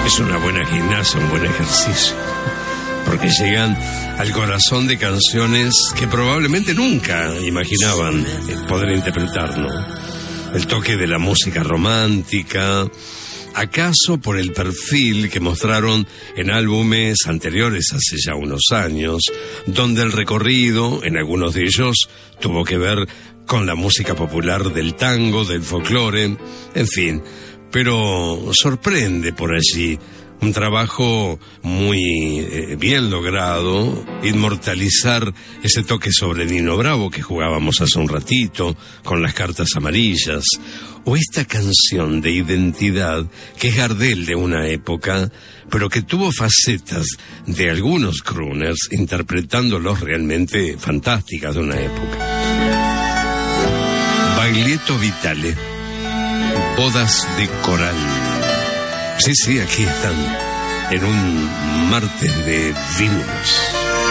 Es una buena gimnasia, un buen ejercicio, porque llegan al corazón de canciones que probablemente nunca imaginaban poder interpretar, ¿no? El toque de la música romántica, acaso por el perfil que mostraron en álbumes anteriores hace ya unos años, donde el recorrido, en algunos de ellos, tuvo que ver con la música popular del tango, del folclore, en fin, pero sorprende por allí. Un trabajo muy bien logrado, inmortalizar ese toque sobre Nino Bravo que jugábamos hace un ratito, con las cartas amarillas, o esta canción de identidad que es Gardel de una época, pero que tuvo facetas de algunos crooners interpretándolos realmente fantásticas de una época. Baglietto Vitale, Bodas de Coral. Sí, aquí están, en un martes de vinilos.